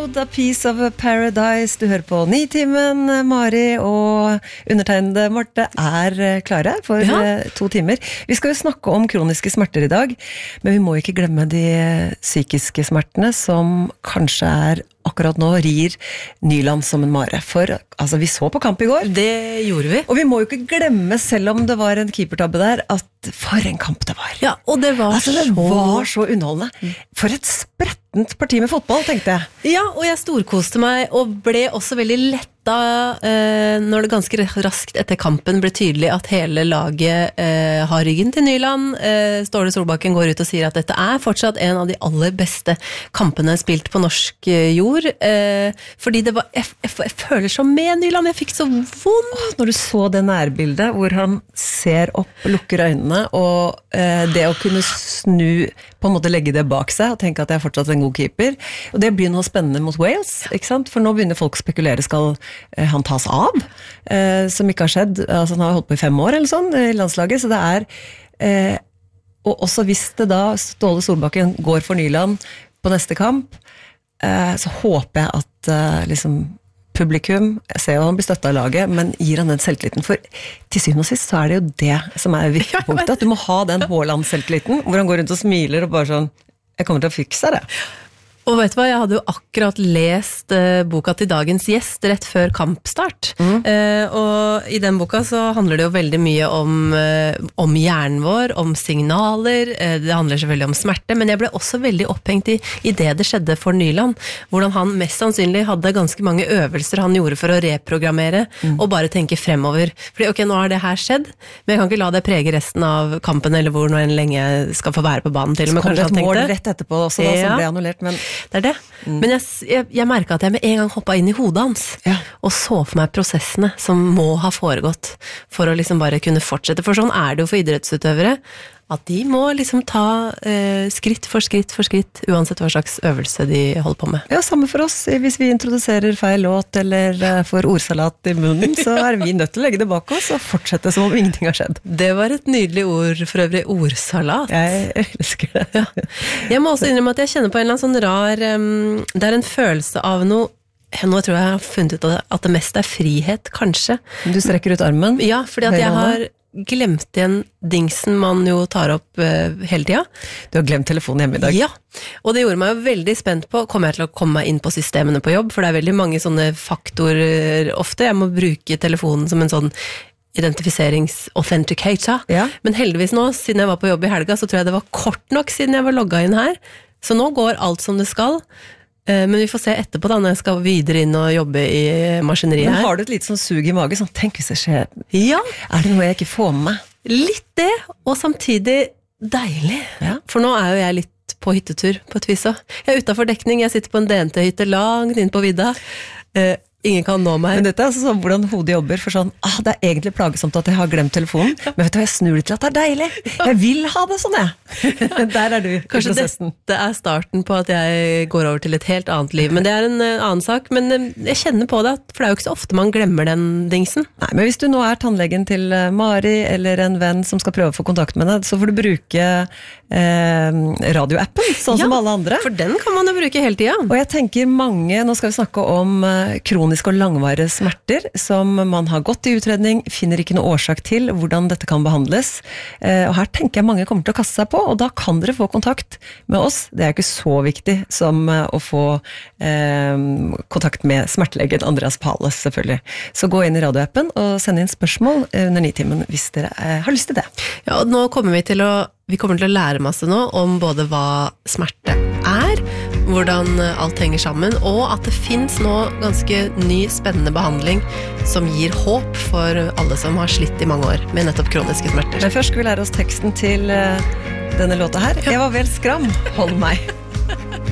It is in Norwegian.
Road, A Piece of Paradise. Du hører på Nitimen. Mari og undertegnede Marte klare for 2 timer. Vi skal jo snakke om kroniske smerter i dag, men vi må ikke glemme de psykiske smertene som kanskje akkurat nå rir Nyland som en mare. For altså, vi så på kamp i går. Det gjorde vi. Og vi må jo ikke glemme, selv om det var en keepertabbe der, at for en kamp det var. Ja, og det var, det var så underholdende. For et sprettent parti med fotball, tenkte jeg. Ja, og jeg storkoste meg, og ble også veldig letta når det ganske raskt etter kampen ble tydelig at hele laget har ryggen til Nyland. Ståle Solbakken går ut og sier at dette fortsatt en av de aller beste kampene spilt på norsk jord. Fordi det var, jeg føler så med Nyland, jeg fikk så vondt. Når du så det nærbildet, hvor han ser opp, lukker øynene, og det å kunne snu, på en måte legge det bak seg, og tenke at jeg fortsatt en god keeper. Og det blir noe spennende mot Wales, ikke sant? For nå begynner folk å spekulere, skal han tas av, som ikke har skjedd. Altså, han har holdt på i 5 år eller sånn i landslaget, så det og også hvis det da Ståle Solbakken går for Nyland på neste kamp, så håper jeg at liksom publikum, jeg ser jo han blir støttet av laget, men gir han den selvtilliten, for til syvende og sist så det jo det som viktig punktet, at du må ha den Haaland-selvtilliten, hvor han går rundt og smiler og bare sånn, jeg kommer til å fikse det. Og vet du hva, jeg hadde jo akkurat lest boka til dagens gjest rett før kampstart. Og i den boka så handler det jo veldig mye om hjernen vår, om signaler, det handler selvfølgelig om smerte, men jeg ble også veldig opphengt i det skjedde for Nyland, hvordan han mest sannsynlig hadde ganske mange øvelser han gjorde for å reprogrammere, og bare tenke fremover. Fordi ok, nå har det her skjedd, men jeg kan ikke la det prege resten av kampen, eller hvor nå en lenge jeg skal få være på banen til. Så kom det et mål rett etterpå også, da, som ble annullert, men det det. Men jeg merket at jeg med en gang hoppet inn i hodet hans, og så for meg prosessene som må ha foregått for å liksom bare kunne fortsette. For sånn det jo for idrettsutøvere, at de må liksom ta skritt for skritt, uansett hva slags øvelse de holder på med. Ja, samme for oss. Hvis vi introduserer feil låt, eller får ordsalat i munnen, så vi nødt til å legge det bak oss, og fortsette som om ingenting har skjedd. Det var et nydelig ord, for øvrig, ordsalat. Jeg elsker det. Ja. Jeg må også innrømme at jeg kjenner på en eller annen sånn rar, det en følelse av noe, nå tror jeg har funnet ut at det meste frihet, kanskje. Du strekker ut armen? Ja, fordi at jeg har glemt igjen dingsen man jo tar opp hele tida. Du har glemt telefonen hjemme i dag. Ja, og det gjorde meg jo veldig spent på, kommer jeg til å komme meg inn på systemene på jobb, for det veldig mange sånne faktorer ofte. Jeg må bruke telefonen som en sånn identifiserings-authenticator. Ja. Men heldigvis nå, siden jeg var på jobb i helga, så tror jeg det var kort nok siden jeg var logget inn her. Så nå går alt som det skal. Men vi får se etterpå da, når jeg skal videre inn og jobbe i maskineriet her. Men har du et litt sånn sug i magen, sånn, tenk hvis det skjer? Ja. Det noe jeg ikke får med meg? Litt det, og samtidig deilig. Ja. For nå jo jeg litt på hyttetur, på et vis. Jeg utenfor dekning, jeg sitter på en DNT-hytte langt inn på vidda. Ingen kan nå meg. Men dette altså sånn hvordan hodet jobber, for sånn, det egentlig plagsomt at jeg har glemt telefonen, men vet du hva, jeg snur det til at det deilig. Jeg vil ha det sånn, jeg. Der du Kanskje i prosessen. Dette starten på at jeg går over til et helt annet liv, men det en annen sak, men jeg kjenner på det, for det jo ikke så ofte man glemmer den dingsen. Nei, men hvis du nå tannlegen til Mari, eller en venn som skal prøve å få kontakt med deg, så får du bruke radioappen, sånn som alle andre. For den kan man jo bruke hele tiden. Og jeg tenker mange, nå skal vi snakke om kroniske og langvarige smerter som man har gått i utredning, finner ikke noe årsak til hvordan dette kan behandles. Og her tenker jeg mange kommer til å kaste seg på, og da kan dere få kontakt med oss. Det ikke så viktig som å få kontakt med smertelegen Andreas Pales, selvfølgelig. Så gå inn i radioappen og send inn spørsmål under Nitimen hvis dere har lyst til det. Ja, og nå kommer vi kommer til å lære masse nå om både hva smerte hvordan alt henger sammen, og at det finnes nå ganske ny, spennende behandling som gir håp for alle som har slitt i mange år med nettopp kroniske smerter. Men først skal vi lære oss teksten til denne låta her. Jeg var vel skram, hold meg.